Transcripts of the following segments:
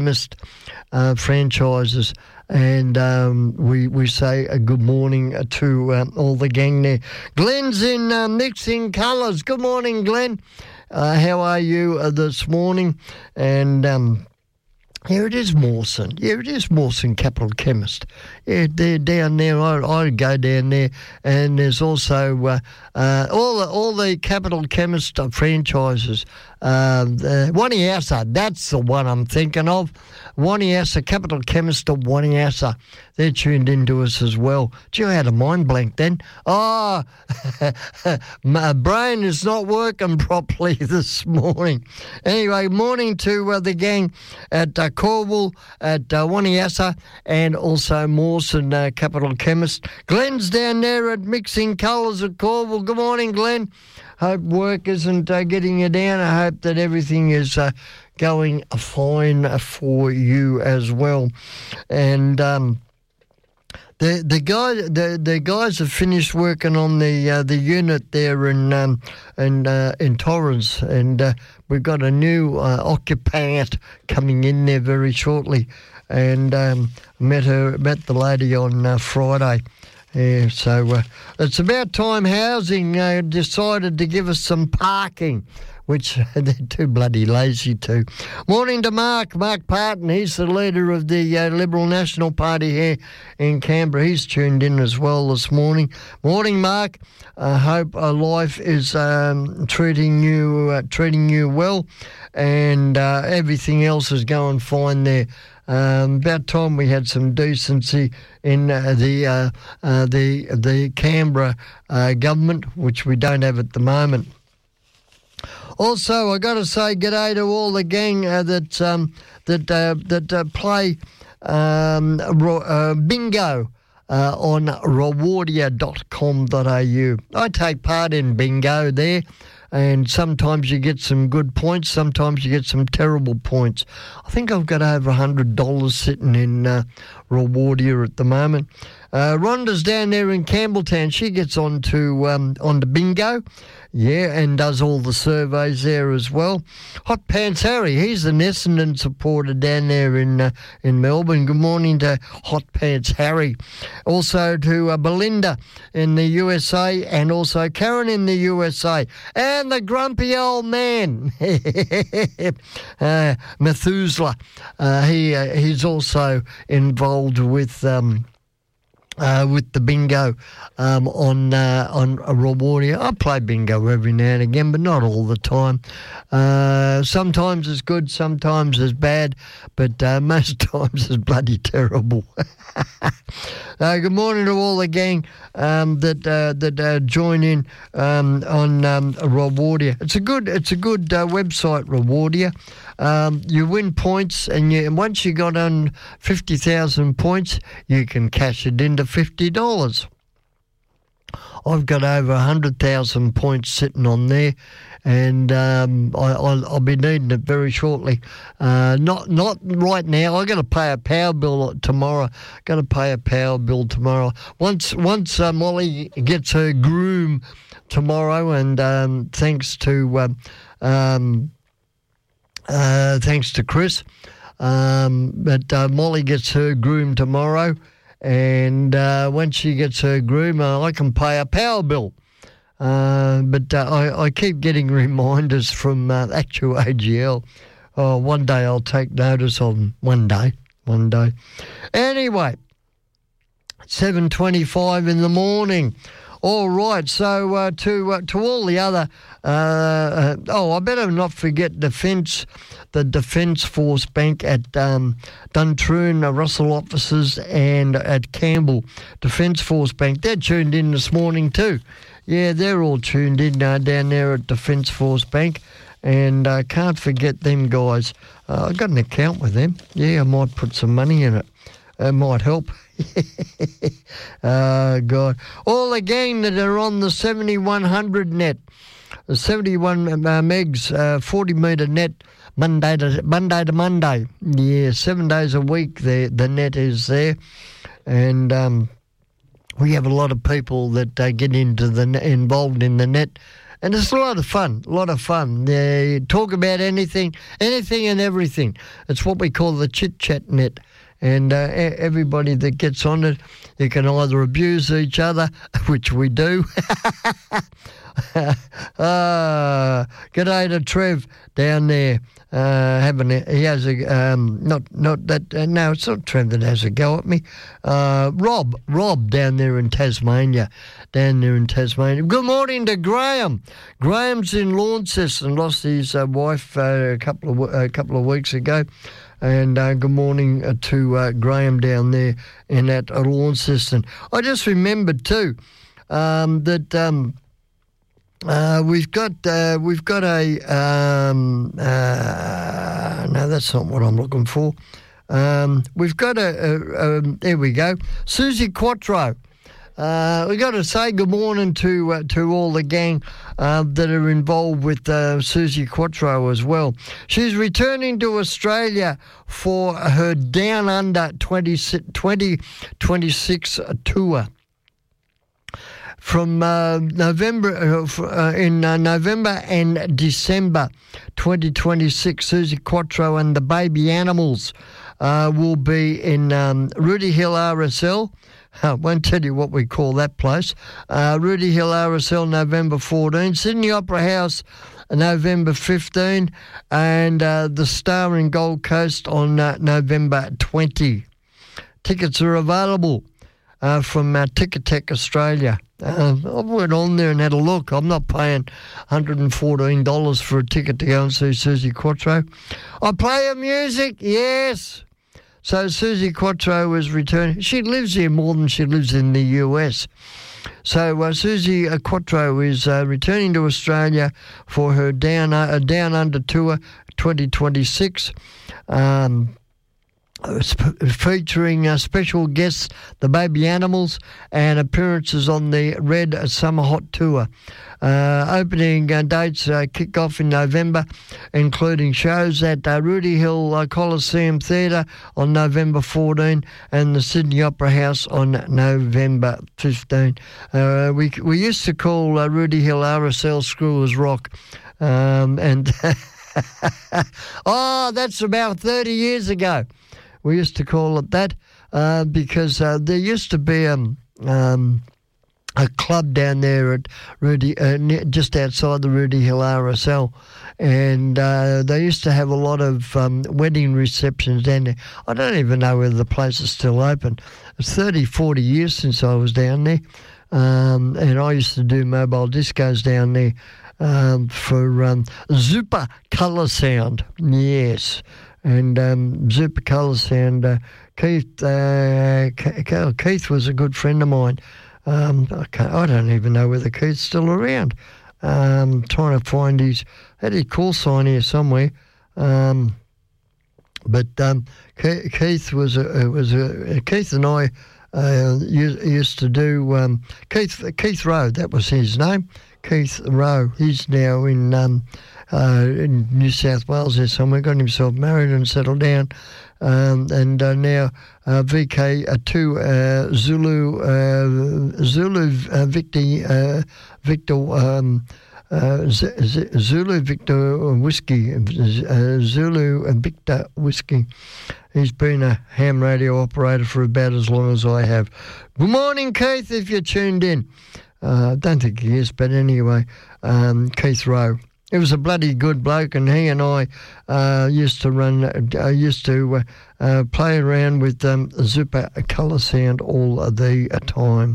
Chemist franchises. And we say a good morning to all the gang there. Glenn's in Mixing Colours. Good morning, Glenn. How are you this morning? And here it is, Mawson. Here it is, Mawson Capital Chemist. Yeah, they're down there. I go down there, and there's also all the Capital Chemist franchises. Waniasa, that's the one I'm thinking of. Waniasa, Capital Chemist of Waniasa. They're tuned into us as well. Gee, I had a mind blank then. Oh, my brain is not working properly this morning. Anyway, morning to the gang at Corwell, at Waniasa, and also Mawson Capital Chemist. Glenn's down there at Mixing Colours at Corwell. Good morning, Glenn. Hope work isn't getting you down. I hope that everything is going fine for you as well. And the guys have finished working on the unit there in Torrens, and we've got a new occupant coming in there very shortly. And met the lady on Friday. Yeah, so it's about time Housing decided to give us some parking, which they're too bloody lazy to. Morning to Mark Parton. He's the leader of the Liberal National Party here in Canberra. He's tuned in as well this morning. Morning, Mark. I hope life is treating you well, and everything else is going fine there. About time we had some decency in the Canberra government, which we don't have at the moment. Also, I got to say g'day to all the gang that play bingo on rewardia.com.au. I take part in bingo there. And sometimes you get some good points, sometimes you get some terrible points. I think I've got over $100 sitting in Rewardia at the moment. Rhonda's down there in Campbelltown. She gets onto bingo, yeah, and does all the surveys there as well. Hot Pants Harry, he's an Essendon supporter down there in Melbourne. Good morning to Hot Pants Harry. Also to Belinda in the USA, and also Karen in the USA, and the grumpy old man, Methuselah. He's also involved with the bingo on Rewardia. I play bingo every now and again, but not all the time. Sometimes it's good, sometimes it's bad, but most times it's bloody terrible. Good morning to all the gang that join in on Rewardia. It's a good website, Rewardia. You win points, and once you got on 50,000 points, you can cash it into $50. I've got over 100,000 points sitting on there, and I'll be needing it very shortly. Not right now. I've got to pay a power bill tomorrow. Once Molly gets her groom tomorrow, and thanks to Chris, but Molly gets her groom tomorrow. And once she gets her groom, I can pay a power bill. But I keep getting reminders from Actu-AGL. Oh, one day I'll take notice of them. One day. Anyway, 7:25 in the morning. All right, so to all the other, I better not forget the Defence Force Bank at Duntroon, Russell offices, and at Campbell. Defence Force Bank, they're tuned in this morning too. Yeah, they're all tuned in down there at Defence Force Bank, and I can't forget them guys. I've got an account with them. Yeah, I might put some money in it. It might help. Oh, God. All the gang that are on the 7100 net, the 71 megs, 40 metre net, Monday to Monday. Yeah, 7 days a week the net is there. And we have a lot of people that get involved in the net And it's a lot of fun. They talk about anything and everything. It's what we call the chit-chat net. And everybody that gets on it, you can either abuse each other, which we do. G'day to Trev down there. He has a no, it's not Trev that has a go at me. Rob down there in Tasmania. Good morning to Graham. Graham's in Launceston, lost his wife a couple of weeks ago. And good morning to Graham down there in that Launceston. I just remembered too that we've got a no, that's not what I'm looking for. We've got there we go, Susie Quattro. We got to say good morning to all the gang that are involved with Susie Quattro as well. She's returning to Australia for her Down Under 2026 tour. From November and December 2026, Susie Quattro and the Baby Animals will be in Rooty Hill RSL. I won't tell you what we call that place. Rooty Hill RSL, November 14. Sydney Opera House, November 15. And the Star in Gold Coast on November 20. Tickets are available from Ticketek Australia. I went on there and had a look. I'm not paying $114 for a ticket to go and see Susie Quattro. I play her music, yes. So Susie Quattro is returning. She lives here more than she lives in the US. So Susie Quattro is returning to Australia for her Down Under Tour 2026. Featuring special guests, the Baby Animals, and appearances on the Red Summer Hot Tour. Opening dates kick off in November, including shows at Rooty Hill Coliseum Theatre on November 14 and the Sydney Opera House on November 15. We used to call Rooty Hill RSL Screwers Rock, and that's about 30 years ago. We used to call it that because there used to be a club down there at just outside the Rooty Hill RSL, and they used to have a lot of wedding receptions down there. I don't even know whether the place is still open. It's 30, 40 years since I was down there, and I used to do mobile discos down there for Super Colour Sound, yes. And Super Colour Sound, Keith was a good friend of mine. I don't even know whether Keith's still around. Trying to find his call sign here somewhere. But Keith Keith and I used to do Keith Rowe. That was his name, Keith Rowe. He's now in New South Wales there somewhere, got himself married and settled down, and now VK2 Zulu Victor Whiskey, Zulu Victor Whiskey. He's been a ham radio operator for about as long as I have. Good morning, Keith, if you're tuned in. I don't think he is, but anyway, Keith Rowe. He was a bloody good bloke, and he and I used to play around with Super Colour Sound all the time.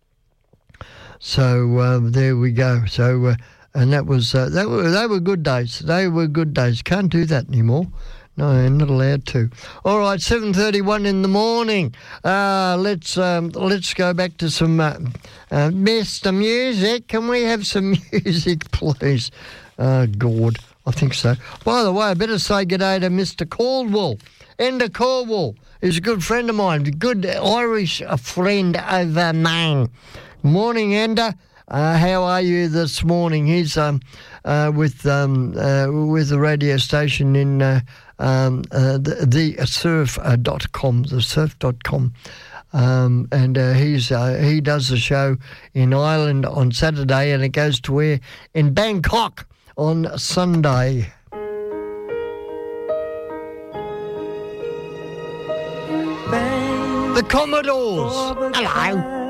So there we go. So and that was they were good days. They were good days. Can't do that anymore. No, I'm not allowed to. All right, 7:31 in the morning. Let's go back to some Mr. Music. Can we have some music, please? God, I think so. By the way, I better say good day to Mr. Caldwell. Enda Caldwell is a good friend of mine, a good Irish friend over Maine. Morning, Enda. How are you this morning? He's with the radio station in the surf.com, the surf.com. and he does the show in Ireland on Saturday, and it goes to air in Bangkok on Sunday. The Commodores. Hello.